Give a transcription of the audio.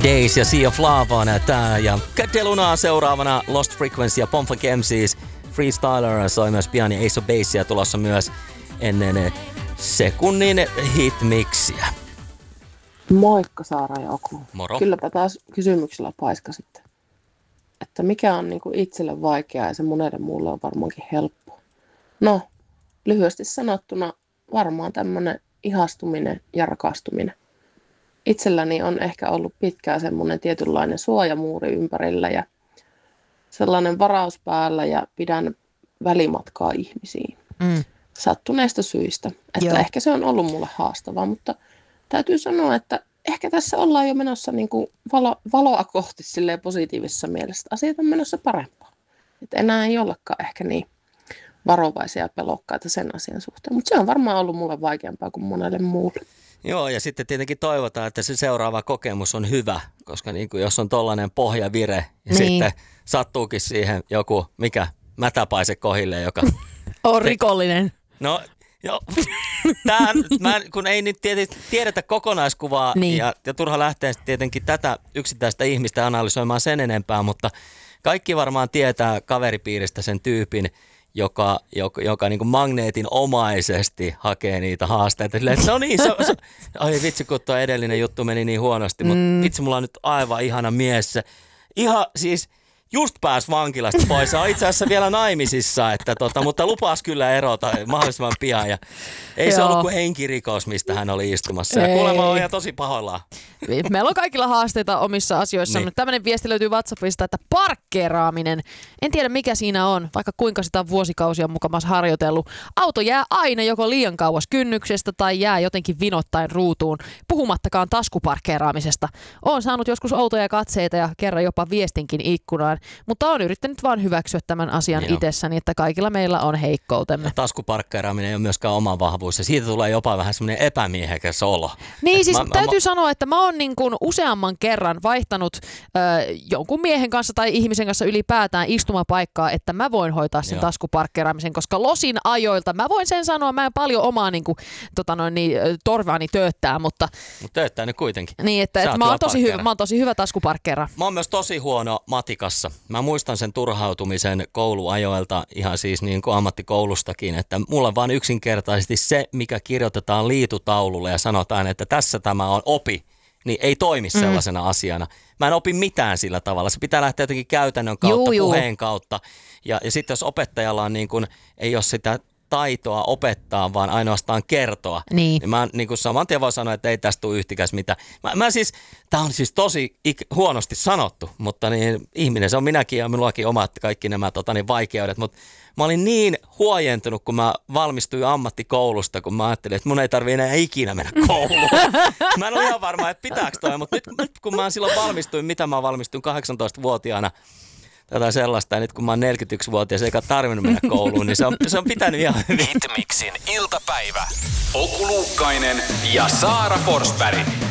Days ja Sea of Lava on tää. Ja Cat de Lunaa seuraavana Lost Frequency ja Pomfunk MCs. Freestyler soi myös pian ja Ace of Basea tulossa myös ennen sekunnin hitmixiä. Moikka Saara ja Oku. Moro. Kylläpä taas kysymyksellä paiskasitte. Että mikä on niinku itselle vaikeaa ja se monelle muulle on varmaankin helppoa. No, lyhyesti sanottuna varmaan tämmönen ihastuminen ja rakastuminen. Itselläni on ehkä ollut pitkään semmoinen tietynlainen suojamuuri ympärillä ja sellainen varaus päällä ja pidän välimatkaa ihmisiin. Sattuneista syistä. Että ehkä se on ollut mulle haastavaa, mutta täytyy sanoa, että ehkä tässä ollaan jo menossa niin kuin valoa kohti silleen positiivisessa mielessä. Asiat on menossa parempaan. Että enää ei ollakaan ehkä niin varovaisia ja pelokkaita sen asian suhteen. Mutta se on varmaan ollut mulle vaikeampaa kuin monelle muulle. Joo, ja sitten tietenkin toivotaan, että se seuraava kokemus on hyvä, koska niin kuin jos on tollainen pohjavire ja sitten sattuukin siihen joku, mätäpaise kohille, joka on rikollinen. No, joo. Kun ei nyt tiedetä kokonaiskuvaa ja turha lähteä tietenkin tätä yksittäistä ihmistä analysoimaan sen enempää, mutta kaikki varmaan tietää kaveripiiristä sen tyypin, joka niin kuin magneetinomaisesti hakee niitä haasteita. No niin, ai vitsi, kun tuo edellinen juttu meni niin huonosti, mutta vitsi, mulla on nyt aivan ihana mies. Ihan siis just pääsi vankilasta pois. On itse asiassa vielä naimisissa, mutta lupas kyllä erota mahdollisimman pian. Ja ei se ollut kuin henkirikos, mistä hän oli istumassa. Ja kuulemma on ihan tosi pahoillaan. Meillä on kaikilla haasteita omissa asioissa, mutta tämmöinen viesti löytyy WhatsAppista, että parkkeeraaminen. En tiedä mikä siinä on, vaikka kuinka sitä on vuosikausia mukamassa harjoitellut. Auto jää aina joko liian kauas kynnyksestä tai jää jotenkin vinottain ruutuun, puhumattakaan taskuparkkeeraamisesta. Olen saanut joskus outoja katseita ja kerran jopa viestinkin ikkunaan, mutta olen yrittänyt vaan hyväksyä tämän asian itsessäni, että kaikilla meillä on heikkoutemme. Taskuparkkeeraaminen ei ole myöskään oma vahvuus ja siitä tulee jopa vähän semmoinen epämiehekäs olo. Niin, siis täytyy sanoa, että mä oon niin kuin useamman kerran vaihtanut jonkun miehen kanssa tai ihmisen kanssa ylipäätään istumapaikkaa, että mä voin hoitaa sen taskuparkkeeraamisen, koska losin ajoilta, mä voin sen sanoa, mä en paljon omaa niin kuin, torvaani tööttää, mutta tööttää nyt kuitenkin. Niin, että mä oon tosi hyvä taskuparkkeera. Mä oon myös tosi huono matikassa. Mä muistan sen turhautumisen kouluajoilta ihan siis niin kuin ammattikoulustakin, että mulla on vaan yksinkertaisesti se, mikä kirjoitetaan liitutaululle ja sanotaan, että tässä tämä on opi, niin ei toimi sellaisena asiana. Mä en opi mitään sillä tavalla. Se pitää lähteä jotenkin käytännön kautta, puheen kautta. Ja sitten jos opettajalla on niin kuin, ei ole sitä taitoa opettaa, vaan ainoastaan kertoa. Niin mä niin kuin saman tien voi sanoa, että ei tästä tule yhtikäs mitään. Tää on siis tosi huonosti sanottu, mutta niin, ihminen se on minäkin ja minullakin omat kaikki nämä vaikeudet, mutta mä olin niin huojentunut, kun mä valmistuin ammattikoulusta, kun mä ajattelin, että mun ei tarvitse enää ikinä mennä kouluun. Mä en ole ihan varma, että pitääkö toi, mutta nyt kun mä silloin valmistuin, mä valmistuin 18-vuotiaana, tätä sellaista, ja nyt kun mä oon 41-vuotias eikä tarvinnut mennä kouluun, niin se on pitänyt ihan hyvin. Hitmixin iltapäivä. Oku Luukkainen ja Saara Forsberg.